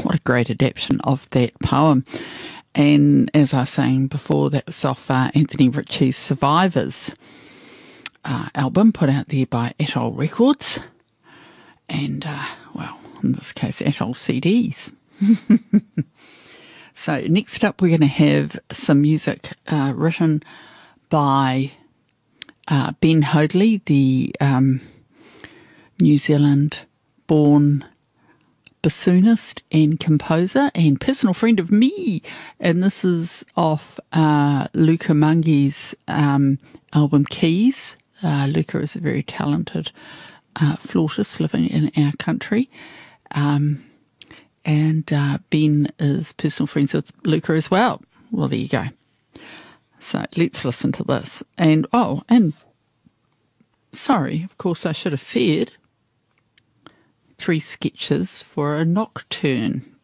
What a great adaptation of that poem. And as I was saying before, that was off Anthony Ritchie's Survivors album, put out there by Atoll Records. And, well, in this case, Atoll CDs. So next up, we're going to have some music written by Ben Hoadley, the New Zealand-born bassoonist and composer and personal friend of me. And this is off Luca Mungi's album Keys. Luca is a very talented flautist living in our country. And Ben is personal friends with Luca as well. Well, there you go. So let's listen to this. And sorry, of course I should have said 3 sketches for a nocturne.